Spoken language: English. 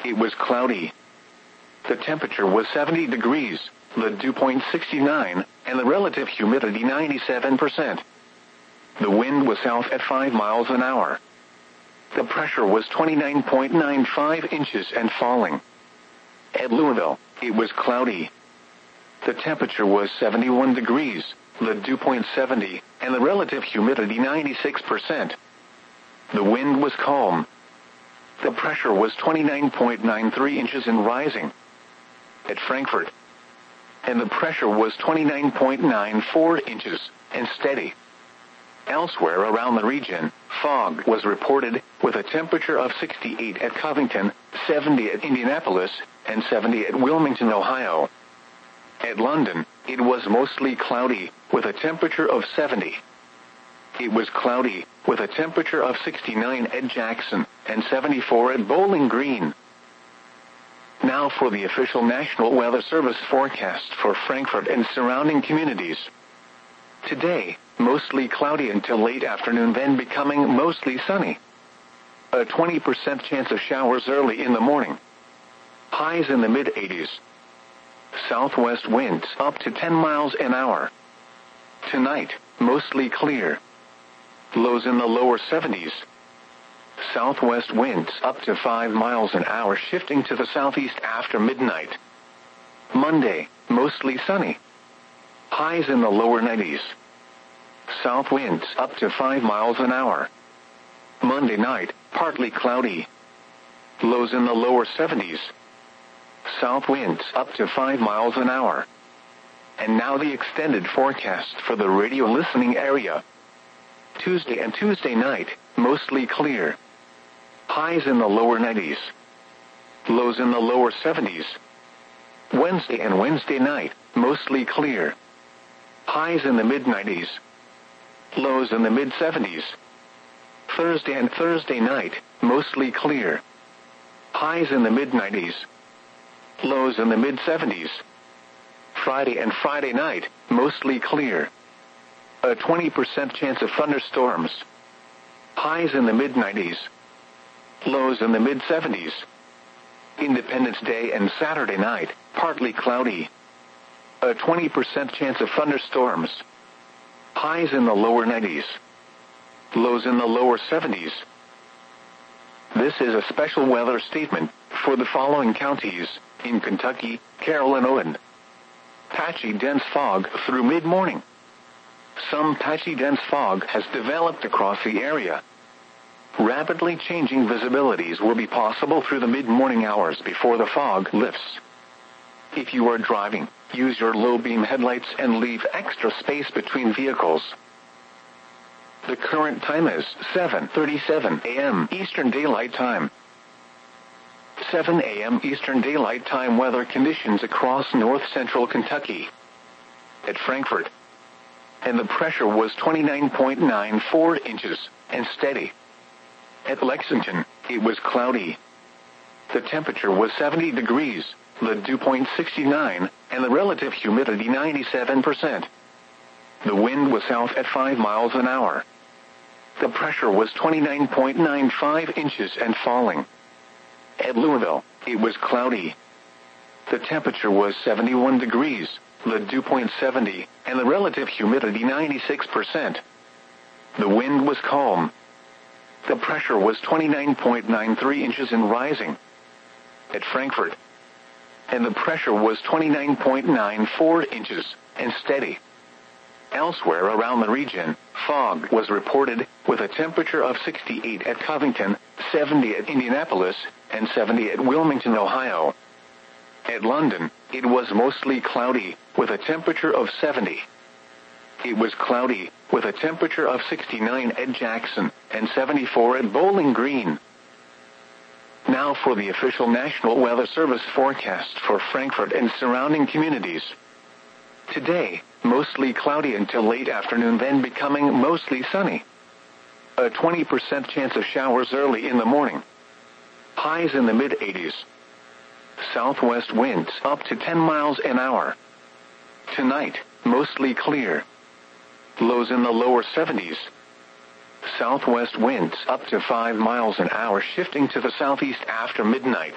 it was cloudy. The temperature was 70 degrees, the dew point 69, and the relative humidity 97%. The wind was south at 5 miles an hour. The pressure was 29.95 inches and falling. At Louisville, it was cloudy. The temperature was 71 degrees, the dew point 70, and the relative humidity 96%. The wind was calm. The pressure was 29.93 inches and rising. At Frankfurt, and the pressure was 29.94 inches and steady. Elsewhere around the region, fog was reported, with a temperature of 68 at Covington, 70 at Indianapolis, and 70 at Wilmington, Ohio. At London, it was mostly cloudy, with a temperature of 70. It was cloudy, with a temperature of 69 at Jackson, and 74 at Bowling Green. Now for the official National Weather Service forecast for Frankfurt and surrounding communities. Today, mostly cloudy until late afternoon, then becoming mostly sunny. A 20% chance of showers early in the morning. Highs in the mid-80s. Southwest winds up to 10 miles an hour. Tonight, mostly clear. Lows in the lower 70s. Southwest winds up to 5 miles an hour, shifting to the southeast after midnight. Monday, mostly sunny. Highs in the lower 90s. South winds up to 5 miles an hour. Monday night, partly cloudy. Lows in the lower 70s. South winds up to 5 miles an hour. And now the extended forecast for the radio listening area. Tuesday and Tuesday night, mostly clear. Highs in the lower 90s. Lows in the lower 70s. Wednesday and Wednesday night, mostly clear. Highs in the mid-90s. Lows in the mid-70s. Thursday and Thursday night, mostly clear. Highs in the mid-90s. Lows in the mid-70s. Friday and Friday night, mostly clear. A 20% chance of thunderstorms. Highs in the mid-90s. Lows in the mid-70s. Independence Day and Saturday night, partly cloudy. A 20% chance of thunderstorms. Highs in the lower 90s. Lows in the lower 70s. This is a special weather statement for the following counties in Kentucky, Carroll, and Owen. Patchy dense fog through mid-morning. Some patchy dense fog has developed across the area. Rapidly changing visibilities will be possible through the mid-morning hours before the fog lifts. If you are driving, use your low-beam headlights and leave extra space between vehicles. The current time is 7:37 a.m. Eastern Daylight Time. 7 a.m. Eastern Daylight Time weather conditions across north-central Kentucky. At Frankfurt, and the pressure was 29.94 inches and steady. At Lexington, it was cloudy. The temperature was 70 degrees, the dew point 69, and the relative humidity 97%. The wind was south at 5 miles an hour. The pressure was 29.95 inches and falling. At Louisville, it was cloudy. The temperature was 71 degrees, the dew point 70, and the relative humidity 96%. The wind was calm. The pressure was 29.93 inches and rising. At Frankfurt, and the pressure was 29.94 inches and steady. Elsewhere around the region, fog was reported, with a temperature of 68 at Covington, 70 at Indianapolis, and 70 at Wilmington, Ohio. At London, it was mostly cloudy, with a temperature of 70. It was cloudy, with a temperature of 69 at Jackson, and 74 at Bowling Green. Now for the official National Weather Service forecast for Frankfurt and surrounding communities. Today, mostly cloudy until late afternoon, then becoming mostly sunny. A 20% chance of showers early in the morning. Highs in the mid-80s. Southwest winds up to 10 miles an hour. Tonight, mostly clear. Lows in the lower 70s. Southwest winds up to 5 miles an hour, shifting to the southeast after midnight.